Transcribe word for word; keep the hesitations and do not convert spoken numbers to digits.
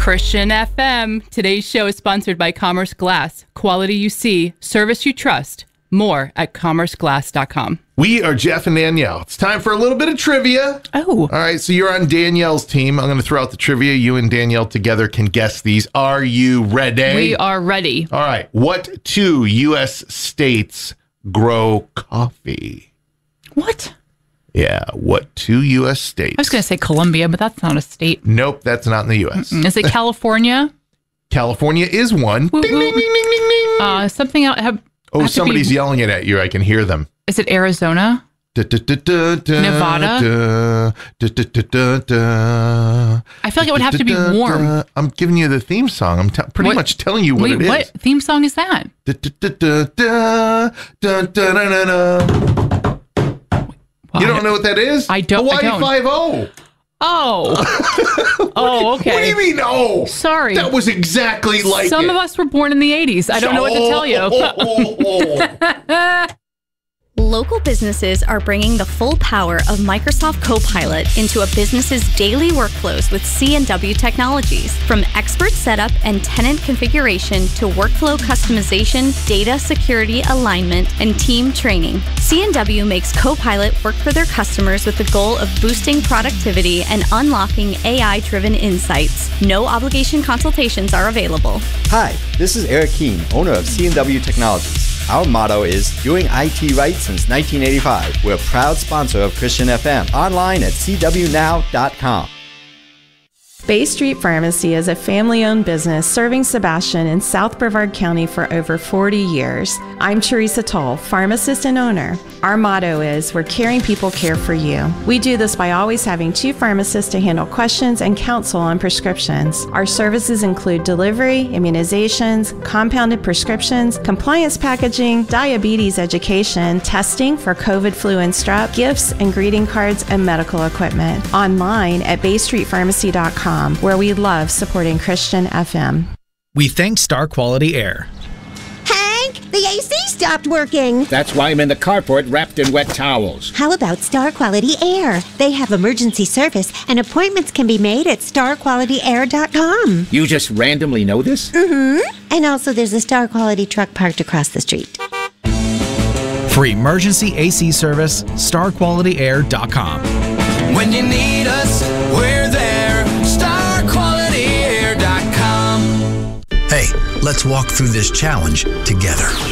Christian F M. Today's show is sponsored by Commerce Glass. Quality you see, service you trust. More at commerce glass dot com. We are Jeff and Danielle. It's time for a little bit of trivia. Oh. All right, so you're on Danielle's team. I'm going to throw out the trivia. You and Danielle together can guess these. Are you ready? We are ready. All right. What two U S states grow coffee? What? Yeah, what two U S states? I was going to say Colombia, but that's not a state. Nope, that's not in the U S. Mm-mm. Is it California? California is one. Woo, Ding, woo. ding, ding, ding, ding, ding. Uh, something else. Have, oh, have to somebody's be- yelling it at you. I can hear them. Is it Arizona? Da, da, da, da, da, Nevada? Da, da, da, da, da, da, I feel like it would have to be da, da, warm. da. I'm giving you the theme song. I'm t- pretty What- much telling you what Wait, it is. what theme song is that? Da, da, da, da, da, da, da, da, da. Well, You I- don't know what that is? I don't- I Hawaii don't. Five-O. Oh. oh, okay. What do you mean, oh? Sorry. That was exactly like Some it. of us were born in the eighties. I don't know what to tell you. Oh, oh, oh, oh. Local businesses are bringing the full power of Microsoft Copilot into a business's daily workflows with C and W Technologies. From expert setup and tenant configuration to workflow customization, data security alignment, and team training, C and W makes Copilot work for their customers with the goal of boosting productivity and unlocking A I-driven insights. No obligation consultations are available. Hi, this is Eric Keene, owner of C and W Technologies. Our motto is doing I T right since nineteen eighty-five. We're a proud sponsor of Christian F M. Online at c w now dot com. Bay Street Pharmacy is a family-owned business serving Sebastian in South Brevard County for over forty years. I'm Teresa Toll, pharmacist and owner. Our motto is, where caring people care for you. We do this by always having two pharmacists to handle questions and counsel on prescriptions. Our services include delivery, immunizations, compounded prescriptions, compliance packaging, diabetes education, testing for COVID, flu, and strep, gifts and greeting cards, and medical equipment. Online at bay street pharmacy dot com. Where we love supporting Christian F M. We thank Star Quality Air. Hank, the A C stopped working. That's why I'm in the carport wrapped in wet towels. How about Star Quality Air? They have emergency service, and appointments can be made at star quality air dot com. You just randomly know this? Mm-hmm. And also there's a Star Quality truck parked across the street. For emergency A C service, star quality air dot com. When you need us, we're there. star quality air dot com. Hey, let's walk through this challenge together.